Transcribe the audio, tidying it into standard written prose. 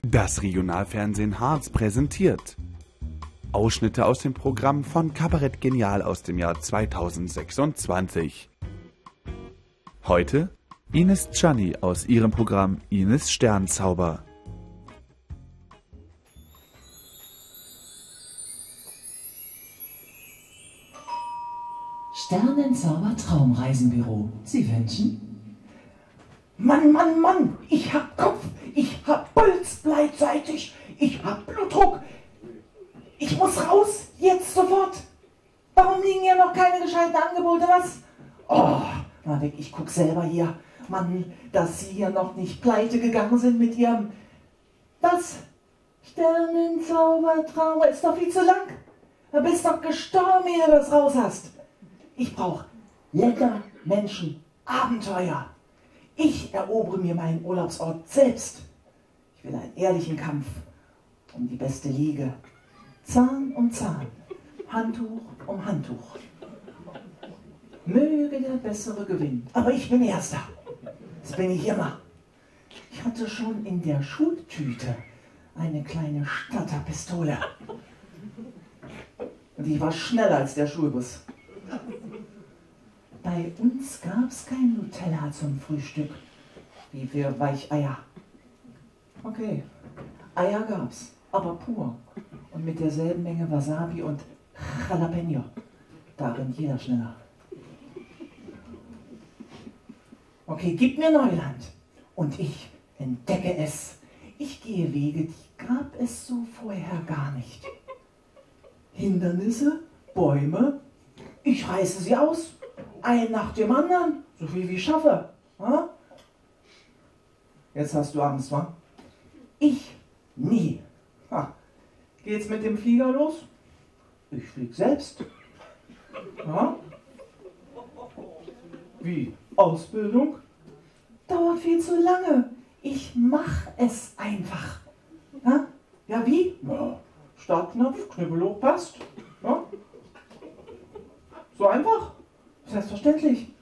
Das Regionalfernsehen Harz präsentiert Ausschnitte aus dem Programm von Kabarett Genial aus dem Jahr 2026. Heute Ines Gianni aus ihrem Programm Ines Sternzauber. Sternenzauber Traumreisenbüro. Sie wünschen? Mann, Mann, Mann, ich hab Kopf, ich hab Puls gleichzeitig, ich hab Blutdruck. Ich muss raus, jetzt sofort. Warum liegen hier noch keine gescheiten Angebote, was? Oh, na weg, ich guck selber hier. Mann, dass Sie hier noch nicht pleite gegangen sind mit Ihrem... Was? Sternenzaubertraum, ist doch viel zu lang. Du bist doch gestorben, ehe du das raus hast. Ich brauch Länder, Menschen, Abenteuer. Ich erobere mir meinen Urlaubsort selbst. Ich will einen ehrlichen Kampf um die beste Liege. Zahn um Zahn, Handtuch um Handtuch. Möge der Bessere gewinnen. Aber ich bin Erster. Das bin ich immer. Ich hatte schon in der Schultüte eine kleine Statterpistole. Und die war schneller als der Schulbus. Bei uns gab's kein Nutella zum Frühstück, wie für Weicheier. Okay, Eier gab's, aber pur und mit derselben Menge Wasabi und Jalapeno. Da rennt jeder schneller. Okay, gib mir Neuland und ich entdecke es. Ich gehe Wege, die gab es so vorher gar nicht. Hindernisse, Bäume, ich reiße sie aus. Ein nach dem anderen, so viel wie ich schaffe. Ha? Jetzt hast du Angst, wa? Ich nie. Ha. Geht's mit dem Flieger los? Ich flieg selbst. Ha? Wie? Ausbildung? Dauert viel zu lange. Ich mach es einfach. Ha? Ja, wie? Ja. Startknopf, Knüppel hoch, passt. Ha? So einfach? Selbstverständlich.